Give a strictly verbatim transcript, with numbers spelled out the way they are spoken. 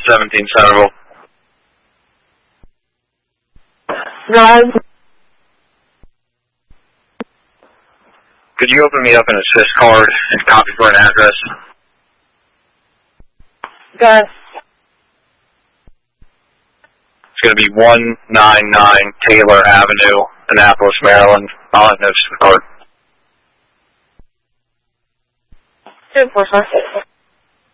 seventeen Centerville. God. Could you open me up an assist card and copy for an address? God. It's going to be one ninety-nine Taylor Avenue, Annapolis, Maryland. I'll have notes for the card. Two, four, five, six.